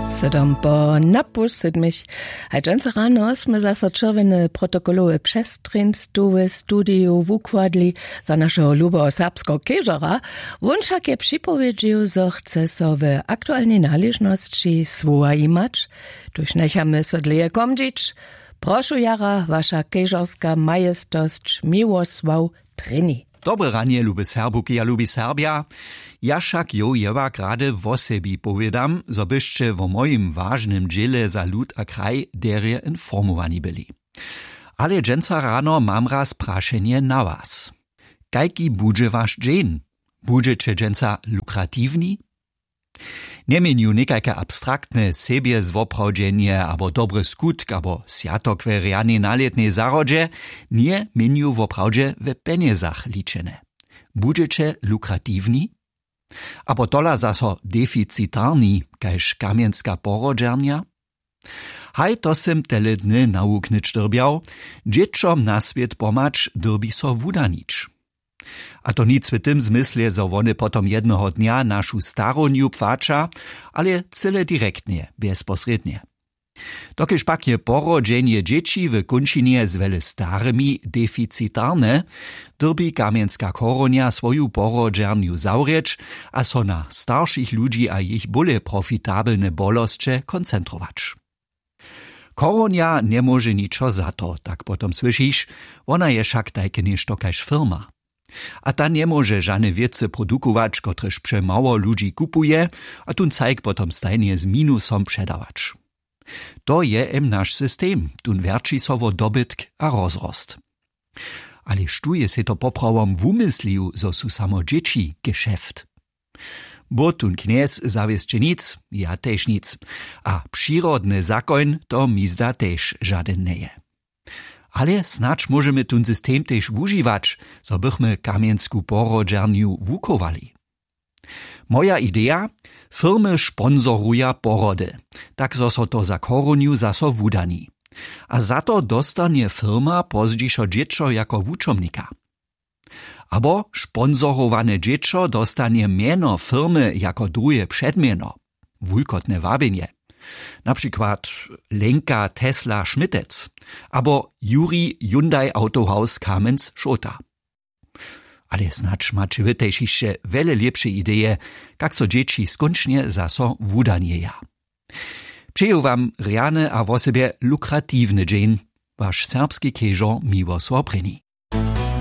Sedam po napustit mich. Hej dżęca rano sme zasa czerwene protokolowe przestrynstowe studio wukładli za naszego lubo serbskiego keżera. Wunszak je przypowiedział, że chce so w aktualnej należności swoja imać. Tuż nechamy sedleje komdzić. Proszę jara, wasza keżerska majestość Miłosław Pryni. Dobre ranie, lubi Serbuki a lubi Serbia. Ja však jo jeva grade vo sebi povedam, zo byšće vo mojim važnym džele za lud a kraj derje informovani byli. Ale dženca rano mam raz prašenje na vas. Kajki budže vaš džen? Budžeće dženca lukrativni? Niemieniu nekajke abstraktne sebie zwoprawdźenie abo dobry skutk abo sjatokwe rjane naletnej zarodźe nie meniu woprawdźe we peniezach liczene. Budżecie lukratywni? Abo tola zaso deficitarni, kajż kamienska porodźernia? Haj to sem tele dny nauknyć dyrbiał, dzieciom na swiet pomacz dyrbi so wudanić. A to nic w tym zmysle, że one potom jednego dnia naszą staroniu płacza, ale cyle direktnie, bezpośrednie. Dokiż pak je porodzenie dzieci w kończynie z wele starymi deficitarne, dyrbi kamienska koronia swoją porodzerniu zawrzeć, a so na starszych ludzi a ich bole profitabelne bolosće koncentrować. Koronia nie może niczo za to, tak potom słyszysz, ona je však tajke ništo kaž firma. A ta nie może żadne wiece produkować, kotreż przemało ludzi kupuje, a tun cajk potom stajnie z minusom przedawać. To je nasz system, tun werči so wo dobytk a rozrost. Ale sztu je se to poprawom wumyslił, zo su samo dzieci geschäft. Bo tun kniez zawiesće nic, ja tež nic, a przyrodny zakoń to mizda tež żaden neje. Ale snacz możemy ten system też używać, so bychmy kamiensku porodżerniu wukowali. Moja idea? Firmy sponsoruja porody, tak so to za koroniu zaso wudani. A za to dostanie firma pozdzišo dziecko jako wuczomnika. Abo sponsorowane dziecko dostanie mieno firmy jako drugie przedmieno. Wulkotne wabienie. Na przykład Lenka Tesla Schmittec, abo Juri Hyundai Autohaus Kamenz Schota. Ale snacz macie wy też jeszcze wiele lepsze idee, jak so dzieci skończnie zaso wudanieja. Przeję wam reane a w sobie lukratywny dzień, wasz serbski keżo Miłosław Pryni.